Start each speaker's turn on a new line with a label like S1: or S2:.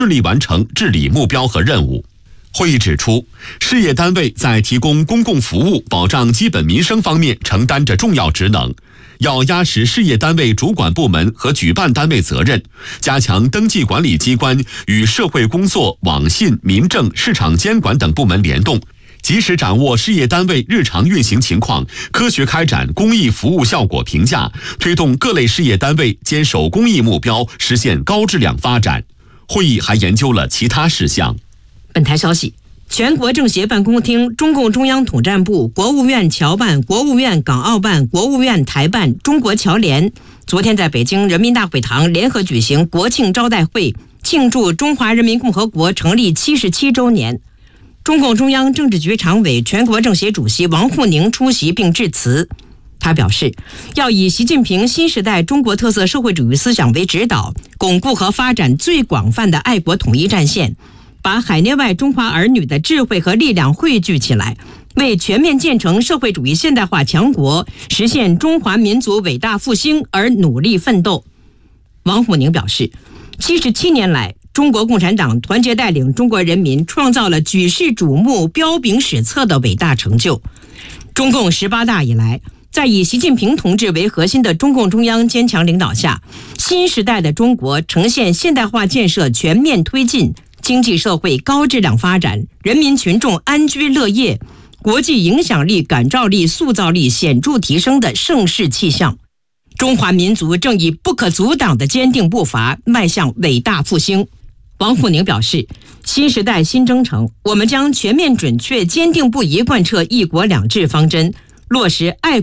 S1: 顺利完成治理目标和任务。会议指出，事业单位在提供公共服务、保障基本民生方面承担着重要职能，要压实事业单位主管部门和举办单位责任，加强登记管理机关与社会工作、网信、民政、市场监管等部门联动，及时掌握事业单位日常运行情况，科学开展公益服务效果评价，推动各类事业单位坚守公益目标，实现高质量发展。会议还研究了其他事项。
S2: 本台消息，全国政协办公厅、中共中央统战部、国务院侨办、国务院港澳办、国务院台办、中国侨联昨天在北京人民大会堂联合举行国庆招待会，庆祝中华人民共和国成立77周年。中共中央政治局常委、全国政协主席王沪宁出席并致辞。他表示，要以习近平新时代中国特色社会主义思想为指导，巩固和发展最广泛的爱国统一战线，把海内外中华儿女的智慧和力量汇聚起来，为全面建成社会主义现代化强国、实现中华民族伟大复兴而努力奋斗。王沪宁表示，77年来，中国共产党团结带领中国人民创造了举世瞩目、彪炳史册的伟大成就。中共18大以来，在以习近平同志为核心的中共中央坚强领导下，新时代的中国呈现现代化建设全面推进，经济社会高质量发展，人民群众安居乐业，国际影响力、感召力、塑造力显著提升的盛世气象。中华民族正以不可阻挡的坚定步伐迈向伟大复兴。王沪宁表示，新时代新征程，我们将全面准确坚定不移贯彻一国两制方针，落实爱